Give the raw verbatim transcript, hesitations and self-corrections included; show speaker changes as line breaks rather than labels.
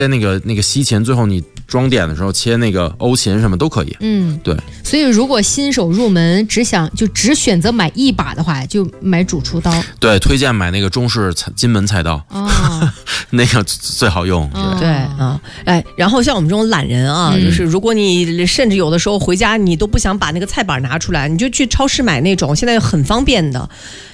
那个那个西芹，最后你装点的时候切那个欧芹什么都可以。
嗯，
对。
所以如果新手入门只想就只选择买一把的话，就买主厨刀。
对，推荐买那个中式金门菜刀，
哦、
那个最好用。
哦、
对啊，哎，然后像我们这种懒人啊，嗯、就是如果你甚至有的时候回家你都不想把那个菜板拿出来，你就去超市买那种现在很方便的。